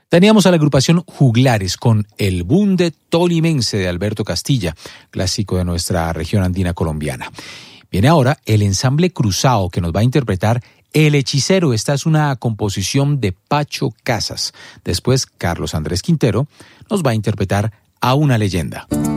Teníamos a la agrupación Juglares con El Bunde Tolimense de Alberto Castilla, clásico de nuestra región andina colombiana. Viene ahora el ensamble Cruzao, que nos va a interpretar El Hechicero. Esta es una composición de Pacho Casas. Después, Carlos Andrés Quintero nos va a interpretar A una leyenda.